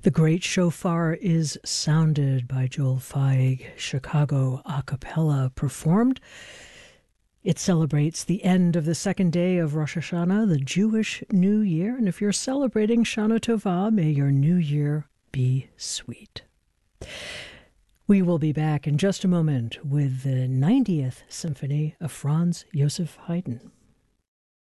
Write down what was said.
The Great Shofar is sounded by Joel Feig, Chicago a cappella performed. It celebrates the end of the second day of Rosh Hashanah, the Jewish New Year. And if you're celebrating Shana Tova, may your new year be sweet. We will be back in just a moment with the 90th Symphony of Franz Joseph Haydn.